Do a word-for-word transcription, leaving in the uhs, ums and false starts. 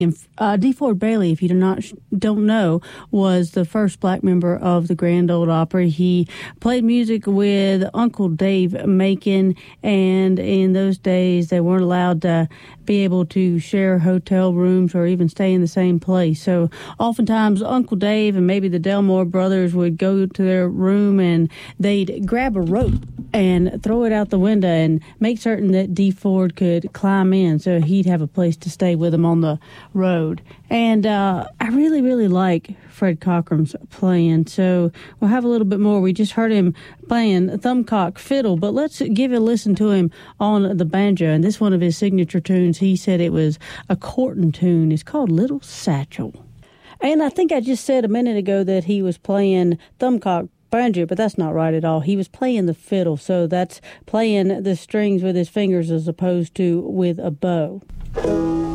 Uh, DeFord Bailey, if you do not don't know, was the first black member of the Grand Ole Opry. He played music with Uncle Dave Macon, and in those days they weren't allowed to be able to share hotel rooms or even stay in the same place. So oftentimes Uncle Dave and maybe the Delmore brothers would go to their room and they'd grab a rope and throw it out the window and make certain that DeFord could climb in so he'd have a place to stay with him on the road. And uh, I really, really like Fred Cockrum's playing, so we'll have a little bit more. We just heard him playing thumbcock fiddle, but let's give a listen to him on the banjo. And this one of his signature tunes, he said it was a courtin' tune. It's called Little Satchel. And I think I just said a minute ago that he was playing thumbcock banjo, but that's not right at all. He was playing the fiddle, so that's playing the strings with his fingers as opposed to with a bow.